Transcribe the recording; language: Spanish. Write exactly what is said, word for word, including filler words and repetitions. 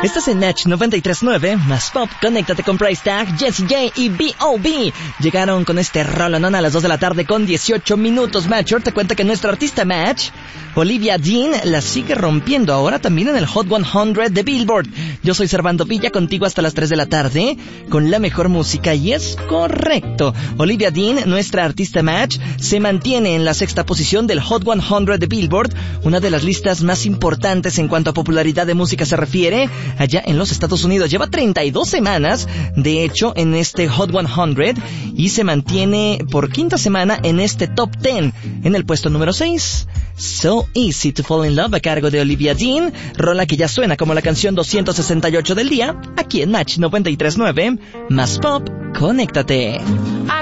Estás en Match noventa y tres punto nueve, más pop, conéctate con Price Tag, Jessie J y B O B Llegaron con este rolonón a las dos de la tarde con dieciocho minutos. Matcher te cuenta que nuestra artista Match, Olivia Dean, la sigue rompiendo ahora también en el Hot cien de Billboard. Yo soy Servando Villa, contigo hasta las tres de la tarde, con la mejor música, y es correcto. Olivia Dean, nuestra artista Match, se mantiene en la sexta posición del Hot cien de Billboard, una de las listas más importantes en cuanto a popularidad de música se refiere, allá en los Estados Unidos. Lleva treinta y dos semanas, de hecho, en este Hot cien, y se mantiene por quinta semana en este Top diez, en el puesto número seis. So Easy to Fall in Love, a cargo de Olivia Dean, rola que ya suena como la canción doscientos sesenta y ocho del día, aquí en Match noventa y tres punto nueve, más pop, conéctate. I